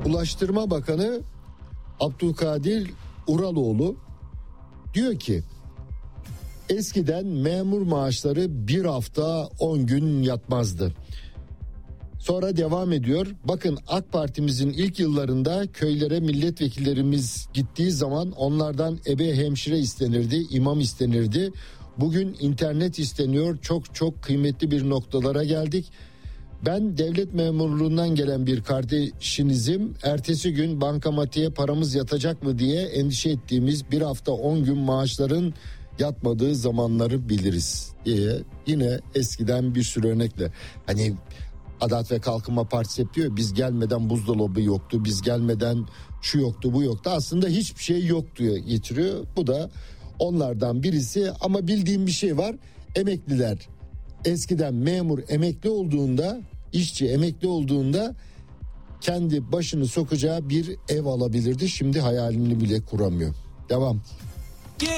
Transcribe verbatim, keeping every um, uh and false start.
Ulaştırma Bakanı Abdülkadir Uraloğlu diyor ki eskiden memur maaşları bir hafta on gün yatmazdı. Sonra devam ediyor. Bakın AK Parti'mizin ilk yıllarında köylere milletvekillerimiz gittiği zaman onlardan ebe hemşire istenirdi, imam istenirdi. Bugün internet isteniyor. Çok çok kıymetli bir noktalara geldik. Ben devlet memurluğundan gelen bir kardeşinizim. Ertesi gün bankamatiğe paramız yatacak mı diye endişe ettiğimiz bir hafta on gün maaşların yatmadığı zamanları biliriz diye yine eskiden bir sürü örnekle. Hani Adalet ve Kalkınma Partisi hep diyor biz gelmeden buzdolabı yoktu, biz gelmeden şu yoktu bu yoktu. Aslında hiçbir şey yok diyor, getiriyor. Bu da onlardan birisi. Ama bildiğim bir şey var, emekliler eskiden memur emekli olduğunda, işçi emekli olduğunda kendi başını sokacağı bir ev alabilirdi. Şimdi hayalini bile kuramıyor. Devam.